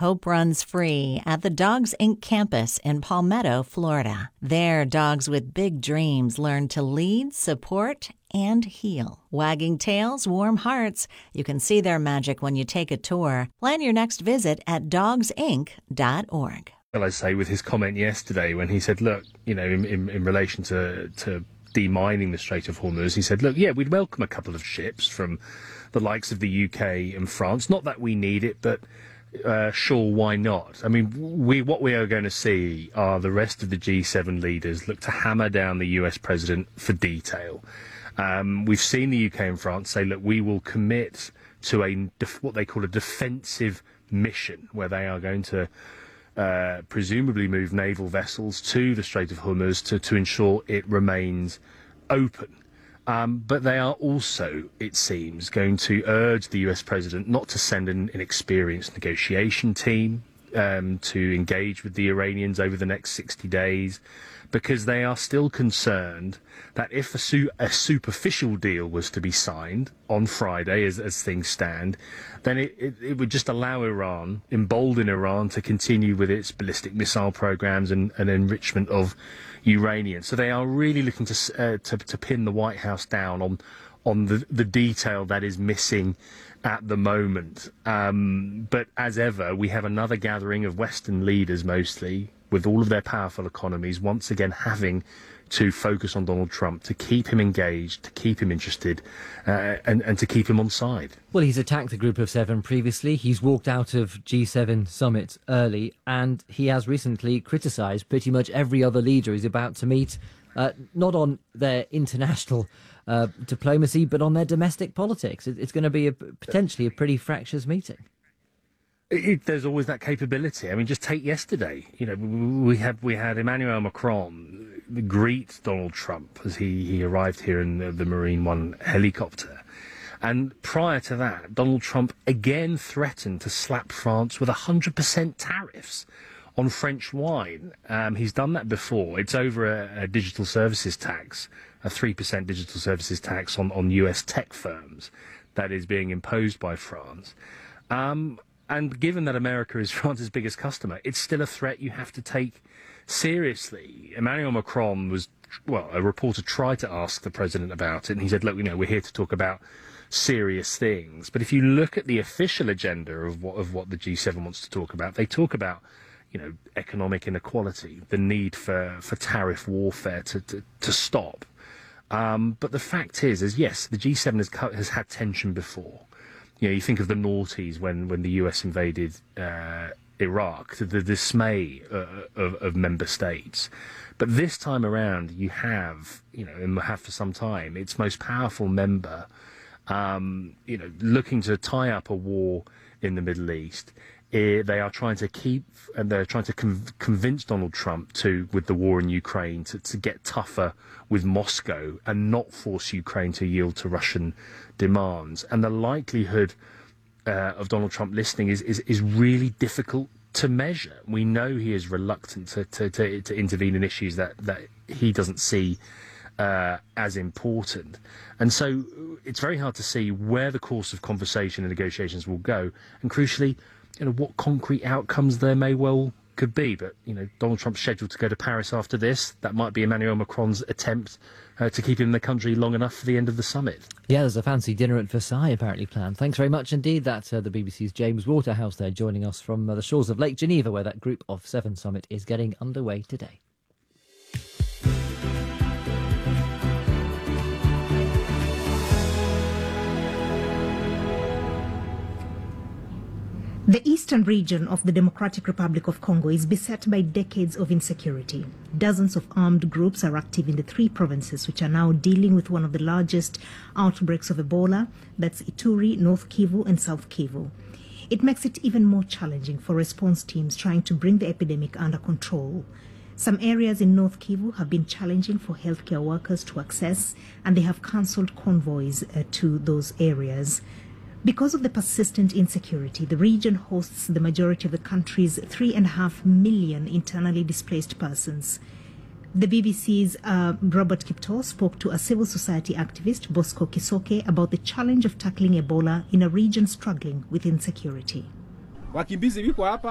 Hope runs free at the Dogs Inc. campus in Palmetto, Florida. There, dogs with big dreams learn to lead, support, and heal. Wagging tails, warm hearts. You can see their magic when you take a tour. Plan your next visit at dogsinc.org. Well, I say with his comment yesterday when he said, look, you know, in relation to demining the Strait of Hormuz, he said, look, yeah, we'd welcome a couple of ships from the likes of the UK and France. Not that we need it, but sure, why not? I mean, what we are going to see are the rest of the G7 leaders look to hammer down the US president for detail. We've seen the UK and France say, look, we will commit to what they call a defensive mission, where they are going to presumably move naval vessels to the Strait of Hormuz to ensure it remains open. But they are also, it seems, going to urge the US president not to send an experienced negotiation team to engage with the Iranians over the next 60 days, because they are still concerned that if a superficial deal was to be signed on Friday, as things stand, then it would just allow Iran, embolden Iran to continue with its ballistic missile programs and enrichment of uranium. So they are really looking to pin the White House down on the detail that is missing at the moment. But as ever, we have another gathering of Western leaders, mostly, with all of their powerful economies, once again having to focus on Donald Trump, to keep him engaged, to keep him interested, and to keep him on side. Well, he's attacked the Group of Seven previously. He's walked out of G7 summits early, and he has recently criticised pretty much every other leader he's about to meet, not on their international diplomacy, but on their domestic politics. It's going to be potentially a pretty fractious meeting. There's always that capability. I mean, just take yesterday. You know, we had Emmanuel Macron greet Donald Trump as he arrived here in the Marine One helicopter. And prior to that, Donald Trump again threatened to slap France with 100% tariffs on French wine. He's done that before. It's over a digital services tax, a 3% digital services tax on US tech firms that is being imposed by France. And given that America is France's biggest customer, it's still a threat you have to take seriously. Emmanuel Macron a reporter tried to ask the president about it, and he said, look, you know, we're here to talk about serious things. But if you look at the official agenda of what the G7 wants to talk about, they talk about, you know, economic inequality, the need for tariff warfare to stop. But the fact is yes, the G7 has had tension before. You know, you think of the noughties when the US invaded Iraq, the dismay of member states. But this time around, you have, you know, and have for some time, its most powerful member, you know, looking to tie up a war in the Middle East. They are trying to convince Donald Trump with the war in Ukraine to get tougher with Moscow and not force Ukraine to yield to Russian demands. And the likelihood of Donald Trump listening is really difficult to measure. We know he is reluctant to intervene in issues that he doesn't see as important. And so it's very hard to see where the course of conversation and negotiations will go. And crucially, you know, what concrete outcomes there may well could be. But, you know, Donald Trump's scheduled to go to Paris after this. That might be Emmanuel Macron's attempt to keep him in the country long enough for the end of the summit. Yeah, there's a fancy dinner at Versailles apparently planned. Thanks very much indeed. That's the BBC's James Waterhouse there, joining us from the shores of Lake Geneva, where that Group of Seven summit is getting underway today. The eastern region of the Democratic Republic of Congo is beset by decades of insecurity. Dozens of armed groups are active in the three provinces, which are now dealing with one of the largest outbreaks of Ebola. That's Ituri, North Kivu and South Kivu. It makes it even more challenging for response teams trying to bring the epidemic under control. Some areas in North Kivu have been challenging for healthcare workers to access, and they have cancelled convoys to those areas. Because of the persistent insecurity, the region hosts the majority of the country's 3.5 million internally displaced persons. The BBC's Robert Kipto spoke to a civil society activist, Bosco Kisoke, about the challenge of tackling Ebola in a region struggling with insecurity.